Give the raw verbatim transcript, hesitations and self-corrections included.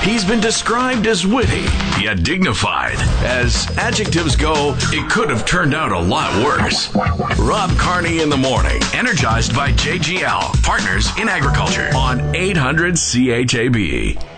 He's been described as witty, yet dignified. As adjectives go, it could have turned out a lot worse. Rob Carney in the morning, energized by J G L, Partners in Agriculture, on eight hundred C H A B.